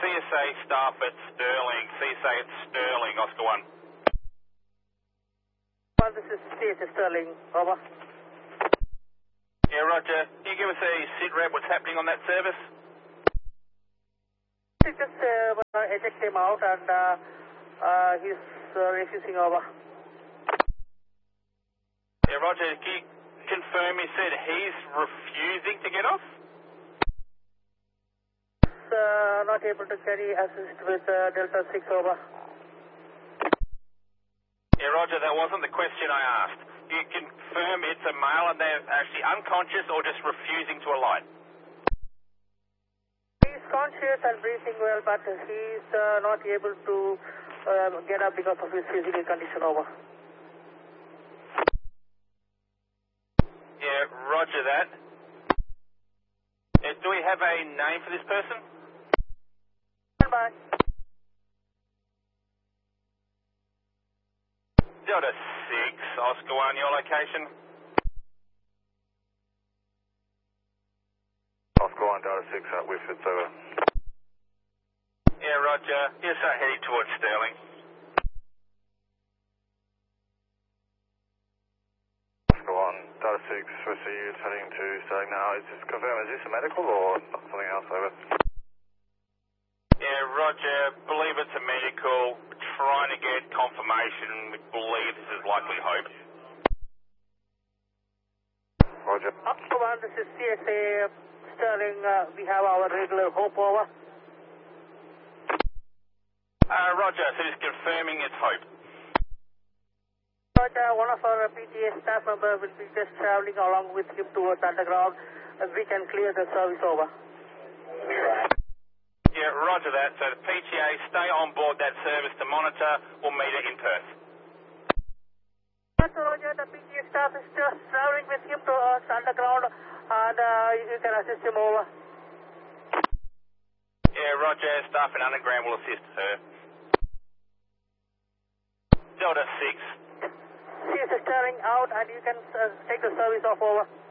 CSA staff at Sterling. CSA at Sterling, Oscar 1. Well, this is CSA Sterling, over. Yeah, Roger. Can you give us a sit rep what's happening on that service? Just eject him out and he's refusing, over. Yeah, Roger. Can you confirm you said he's refusing to get off? Not able to carry assist with Delta 6, over. Yeah, Roger, that wasn't the question I asked. You confirm it's a male and they're actually unconscious or just refusing to alight? He's conscious and breathing well, but he's not able to get up because of his physical condition, over. Yeah, Roger that. Do we have a name for this person? Bye. Delta 6, Oscar 1, your location? Oscar 1, Delta 6 at Whitford, over. Yeah, Roger. Yes, heading towards Sterling. Oscar 1, Delta 6, we see you heading to Sterling now. Is this confirmed? Is this a medical or something else, over? Yeah, Roger. Believe it's a medical. Trying to get confirmation. We believe this is likely hope. Roger. Oscar 1, this is CSA Sterling. We have our regular hope, over. Roger, so he's confirming it's hope. Roger, one of our PTA staff members will be just traveling along with him towards underground. We can clear the service, over. Yeah, Roger that. So the PTA, stay on board that service to monitor. We'll meet it in Perth. Roger, the PTA staff is just traveling with him towards underground and you can assist him, over. Yeah, Roger. Staff in underground will assist her. Delta 6. CSA Sterling out and you can take the service off, over.